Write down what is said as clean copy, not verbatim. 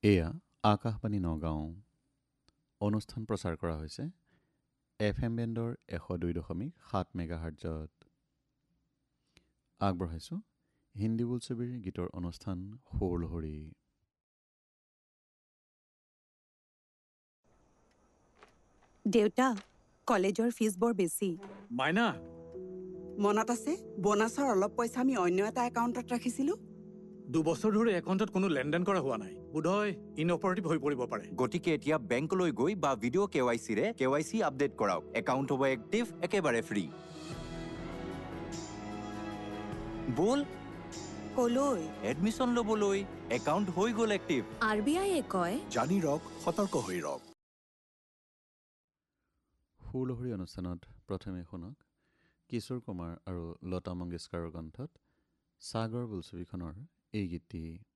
এয়া আকাশবাণী নগাঁও। অনুষ্ঠান প্ৰচাৰ কৰা হৈছে FM বেণ্ডৰ 102.7 মেগাহাৰ্টজত। আগবঢ়াইছোঁ হিন্দী বোলছবিৰ গীতৰ অনুষ্ঠান সুৰলহৰী। দেউতা, কলেজৰ ফিজ বৰ বেছি। মাইনা, মনত আছে বোনাছৰ অলপ পইচা আমি অন্য এটা একাউণ্টত ৰাখিছিলোঁ। 2 বছৰ ধৰি একাউণ্টত কোনো লেনদেন কৰা হোৱা নাই। বোধহয় ইনঅপাৰেটিভ হৈ পৰিব পাৰে। গতিকে এতিয়া বেংকলৈ গৈ বা ভিডিঅ' কেৱাইচিৰে কেৱাইচি আপডেট কৰাওক। একাউণ্ট হ'ব এক্টিভ, একেবাৰে ফ্ৰী। বল কলৈ? এডমিশ্যন ল'বলৈ। একাউণ্ট হৈ গ'ল এক্টিভ। RBI কয় জানি ৰওক, সতৰ্ক হৈ ৰওক। সুৰলহৰী অনুষ্ঠানত প্ৰথমে শুনক কিশোৰ কুমাৰ আৰু লতা মংগেশকাৰৰ কণ্ঠত সাগৰ বোলছবিখনৰ এই গীতটি।